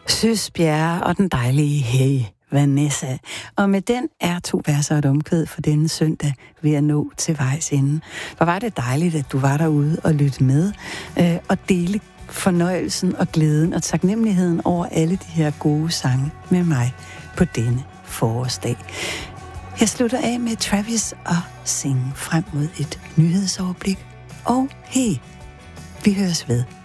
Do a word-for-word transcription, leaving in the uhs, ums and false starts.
Søs Bjerre og den dejlige Hey Vanessa. Og med den er to verser og et omkvæd for denne søndag ved at nå til vejs ende. Hvor var det dejligt, at du var derude og lytte med øh, og dele fornøjelsen og glæden og taknemmeligheden over alle de her gode sange med mig på denne forårsdag. Jeg slutter af med Travis og Sing frem mod et nyhedsoverblik. Og hey, vi høres ved.